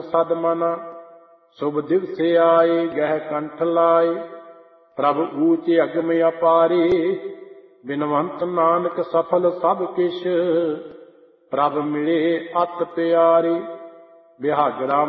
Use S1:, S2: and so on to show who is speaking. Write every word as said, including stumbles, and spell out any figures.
S1: सद मना। शुभ दिवसे आए गह कंठ लाए, प्रभ ऊचे अगम अपारे। बिनवंत नानक सफल सब किश, प्रभ मिले अत प्यारे। बिहागरा